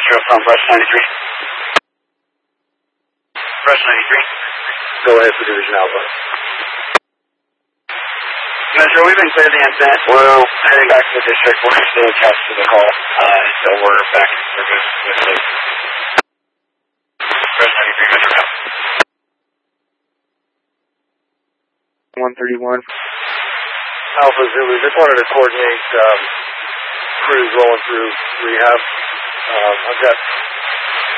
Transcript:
Metro from Brush 93. Brush 93. Go ahead for Division Alpha. Metro, we've been clear of the incident. We're heading back to the district. We're going to stay attached to the call until we're back in service with it. Brush 93, Metro now. 131. Alpha Zulu, just wanted to coordinate crews rolling through rehab. I've got